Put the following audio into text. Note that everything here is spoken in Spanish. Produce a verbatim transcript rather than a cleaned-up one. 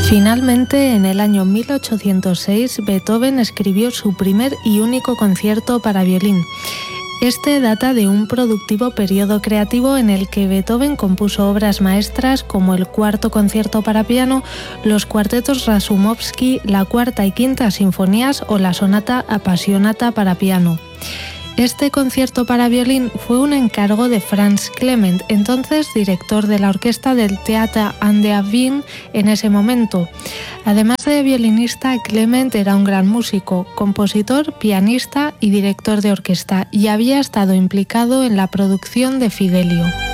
Finalmente, en el año mil ochocientos seis, Beethoven escribió su primer y único concierto para violín. Este data de un productivo periodo creativo en el que Beethoven compuso obras maestras como el Cuarto Concierto para piano, los cuartetos Rasoumovsky, la Cuarta y Quinta Sinfonías o la Sonata Appassionata para piano. Este concierto para violín fue un encargo de Franz Clement, entonces director de la orquesta del Theater an der Wien en ese momento. Además de violinista, Clement era un gran músico, compositor, pianista y director de orquesta, y había estado implicado en la producción de Fidelio.